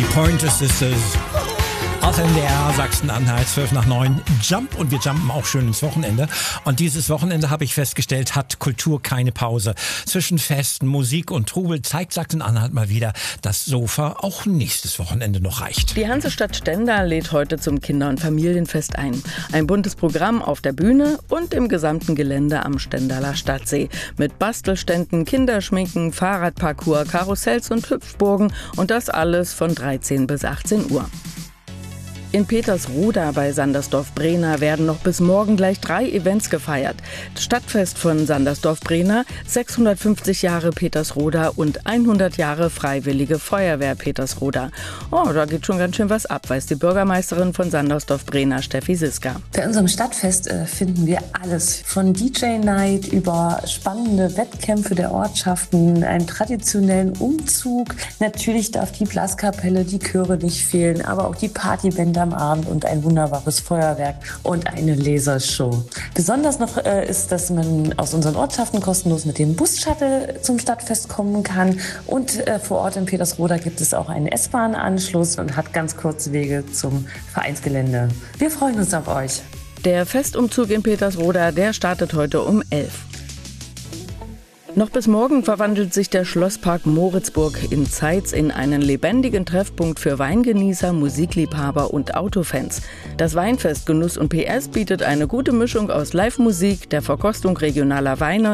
Pointer Sisters. Aus NDR Sachsen-Anhalt, 8:12, Jump, und wir jumpen auch schön ins Wochenende. Und dieses Wochenende, habe ich festgestellt, hat Kultur keine Pause. Zwischen Festen, Musik und Trubel zeigt Sachsen-Anhalt mal wieder, dass Sofa auch nächstes Wochenende noch reicht. Die Hansestadt Stendal lädt heute zum Kinder- und Familienfest ein. Ein buntes Programm auf der Bühne und im gesamten Gelände am Stendaler Stadtsee. Mit Bastelständen, Kinderschminken, Fahrradparcours, Karussells und Hüpfburgen, und das alles von 13 bis 18 Uhr. In Petersroda bei Sandersdorf-Brehna werden noch bis morgen gleich 3 Events gefeiert. Das Stadtfest von Sandersdorf-Brehna, 650 Jahre Petersroda und 100 Jahre Freiwillige Feuerwehr Petersroda. Oh, da geht schon ganz schön was ab, weiß die Bürgermeisterin von Sandersdorf-Brehna, Steffi Siska. Bei unserem Stadtfest finden wir alles. Von DJ-Night über spannende Wettkämpfe der Ortschaften, einen traditionellen Umzug. Natürlich darf die Blaskapelle, die Chöre nicht fehlen, aber auch die Partybänder am Abend und ein wunderbares Feuerwerk und eine Lasershow. Besonders noch ist, dass man aus unseren Ortschaften kostenlos mit dem Bus-Shuttle zum Stadtfest kommen kann. Und vor Ort in Petersroda gibt es auch einen S-Bahn-Anschluss und hat ganz kurze Wege zum Vereinsgelände. Wir freuen uns auf euch. Der Festumzug in Petersroda, der startet heute um 11. Noch bis morgen verwandelt sich der Schlosspark Moritzburg in Zeitz in einen lebendigen Treffpunkt für Weingenießer, Musikliebhaber und Autofans. Das Weinfest Genuss und PS bietet eine gute Mischung aus Live-Musik, der Verkostung regionaler Weine,